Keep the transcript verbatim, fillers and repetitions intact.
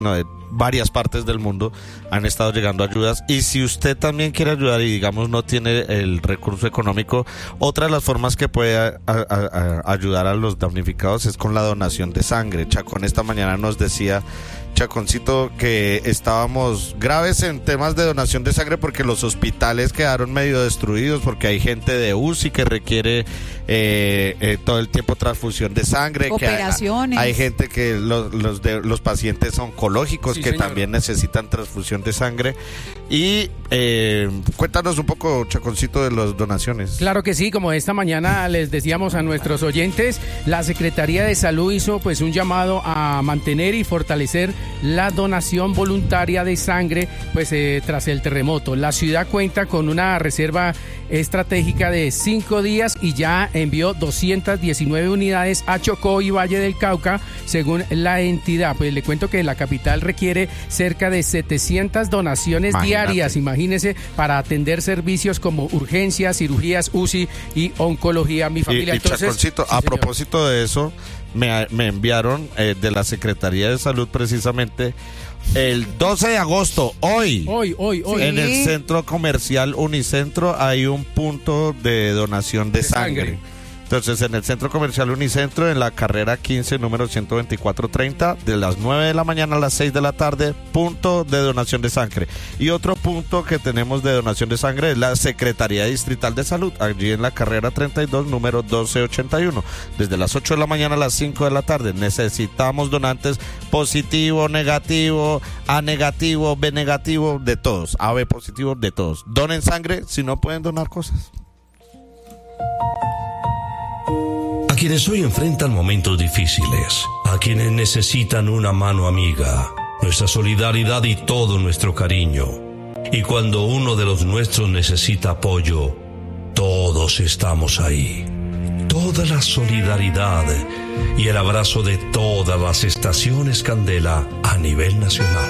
no, de varias partes del mundo han estado llegando ayudas, y si usted también quiere ayudar y digamos no tiene el recurso económico, otra de las formas que puede a, a, a ayudar a los damnificados es con la donación de sangre. Chacón esta mañana nos decía, Chaconcito, que estábamos graves en temas de donación de sangre porque los hospitales quedaron medio destruidos, porque hay gente de U C I que requiere eh, eh, todo el tiempo transfusión de sangre, operaciones, que hay, hay gente que los, los, de, los pacientes oncológicos sí, que señor. también necesitan transfusión de sangre. Y eh, cuéntanos un poco, Chaconcito, de las donaciones. Claro que sí, como esta mañana les decíamos a nuestros oyentes, la Secretaría de Salud hizo pues un llamado a mantener y fortalecer la donación voluntaria de sangre pues eh, tras el terremoto. La ciudad cuenta con una reserva estratégica de cinco días y ya envió doscientas diecinueve unidades a Chocó y Valle del Cauca, según la entidad. Pues le cuento que la capital requiere cerca de setecientas donaciones Imagínate. diarias, imagínese, para atender servicios como urgencias, cirugías, U C I y oncología. Mi familia, y, y entonces... Chaconcito, sí, a señor. propósito de eso, me, me enviaron eh, de la Secretaría de Salud precisamente el doce de agosto, hoy, hoy, hoy, hoy. en el centro comercial Unicentro hay un punto de donación de, de sangre. sangre. Entonces, en el centro comercial Unicentro, en la carrera quince, número ciento veinticuatro treinta, de las nueve de la mañana a las seis de la tarde, punto de donación de sangre. Y otro punto que tenemos de donación de sangre es la Secretaría Distrital de Salud, allí en la carrera treinta y dos, número doce ochenta y uno, desde las ocho de la mañana a las cinco de la tarde. Necesitamos donantes positivo, negativo, A negativo, B negativo, de todos, A B positivo, de todos. Donen sangre si no pueden donar cosas. A quienes hoy enfrentan momentos difíciles, a quienes necesitan una mano amiga, nuestra solidaridad y todo nuestro cariño. Y cuando uno de los nuestros necesita apoyo, todos estamos ahí. Toda la solidaridad y el abrazo de todas las estaciones Candela a nivel nacional.